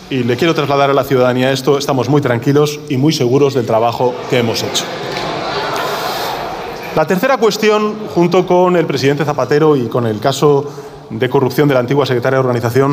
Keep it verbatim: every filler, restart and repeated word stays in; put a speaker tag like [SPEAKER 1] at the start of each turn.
[SPEAKER 1] y le quiero trasladar a la ciudadanía esto, estamos muy tranquilos y muy seguros del trabajo que hemos hecho. La tercera cuestión, junto con el presidente Zapatero y con el caso de corrupción de la antigua secretaria de Organización,